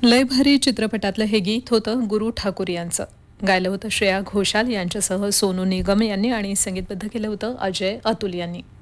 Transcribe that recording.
लय भारी चित्रपटातलं हे गीत होतं गुरु ठाकूर यांचं. गायलं होतं श्रेया घोषाल यांच्यासह सोनू निगम यांनी आणि संगीतबद्ध केलं होतं अजय अतुल यांनी.